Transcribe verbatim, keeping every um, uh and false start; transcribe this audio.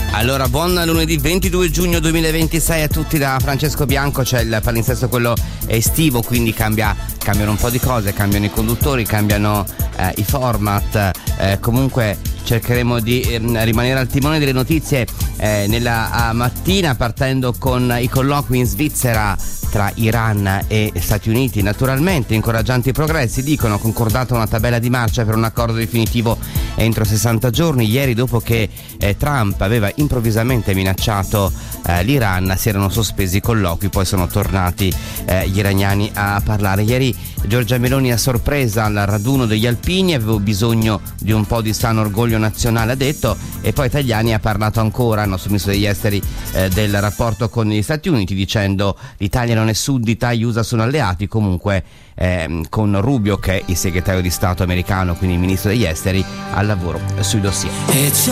Allora, buon lunedì ventidue giugno duemilaventisei a tutti da Francesco Bianco. C'è il palinsesto, quello estivo, quindi cambia, cambiano un po' di cose, cambiano i conduttori, cambiano eh, i format, eh, comunque cercheremo di eh, rimanere al timone delle notizie eh, nella mattina, partendo con i colloqui in Svizzera tra Iran e Stati Uniti. Naturalmente incoraggianti progressi, dicono, concordata una tabella di marcia per un accordo definitivo entro sessanta giorni. Ieri, dopo che eh, Trump aveva improvvisamente minacciato eh, l'Iran, si erano sospesi i colloqui, poi sono tornati eh, gli iraniani a parlare. Ieri Giorgia Meloni a sorpresa al raduno degli alpini: avevo bisogno di un po' di sano orgoglio nazionale, ha detto. E poi Tajani ha parlato ancora, il nostro ministro degli esteri, eh, del rapporto con gli Stati Uniti, dicendo l'Italia non è suddita, gli U S A sono alleati. Comunque eh, con Rubio, che è il segretario di Stato americano, quindi il ministro degli esteri, al lavoro sui dossier.